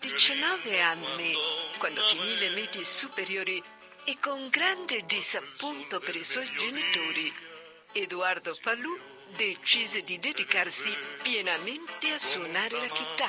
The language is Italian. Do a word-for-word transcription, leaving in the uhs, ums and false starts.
diciannove anni, quando finì le medie superiori e con grande disappunto per i suoi genitori, Edoardo Falù decise di dedicarsi pienamente a suonare la chitarra.